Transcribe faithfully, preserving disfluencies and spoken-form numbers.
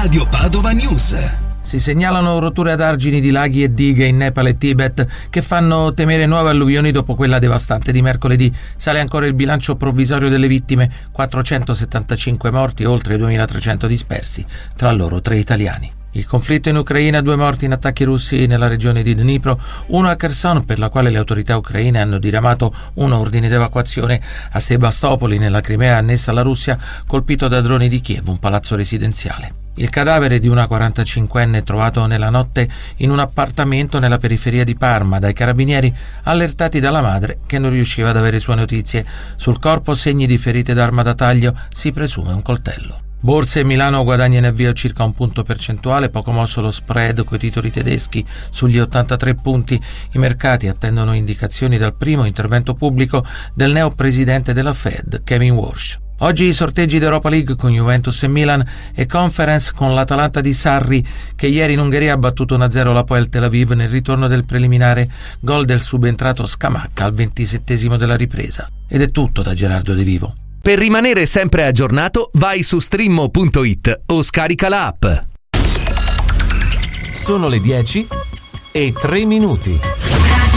Radio Padova News. Si segnalano rotture ad argini di laghi e dighe in Nepal e Tibet che fanno temere nuove alluvioni dopo quella devastante di mercoledì. Sale ancora il bilancio provvisorio delle vittime, quattrocentosettantacinque morti e oltre duemilatrecento dispersi, tra loro tre italiani. Il conflitto in Ucraina, due morti in attacchi russi nella regione di Dnipro, uno a Kherson per la quale le autorità ucraine hanno diramato un ordine d'evacuazione, a Sebastopoli nella Crimea annessa alla Russia, colpito da droni di Kiev un palazzo residenziale. Il cadavere di una quarantacinquenne trovato nella notte in un appartamento nella periferia di Parma dai carabinieri allertati dalla madre che non riusciva ad avere sue notizie. Sul corpo segni di ferite d'arma da taglio, si presume un coltello. Borse, Milano guadagna in avvio circa un punto percentuale, poco mosso lo spread coi titoli tedeschi sugli ottantatré punti. I mercati attendono indicazioni dal primo intervento pubblico del neo presidente della Fed, Kevin Warsh. Oggi i sorteggi d'Europa League con Juventus e Milan e Conference con l'Atalanta di Sarri che ieri in Ungheria ha battuto uno a zero l'Hapoel Tel Aviv nel ritorno del preliminare, gol del subentrato Scamacca al ventisettesimo della ripresa. Ed è tutto da Gerardo De Vivo. Per rimanere sempre aggiornato vai su streammo punto it o scarica la app. Sono le dieci e tre minuti.